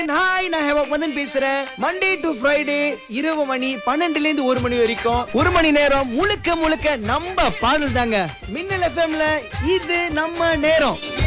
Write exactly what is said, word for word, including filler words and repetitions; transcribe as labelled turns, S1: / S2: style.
S1: Hi, நான் havoc Madan பேசுறேன். Monday to Friday இரவு மணி பன்னெண்டுல இருந்து ஒரு மணி வரைக்கும் ஒரு மணி நேரம் முழுக்க முழுக்க நம்ம பாடல் தாங்க. மின்னல் எஃப்எம்ல இது நம்ம நேரம்.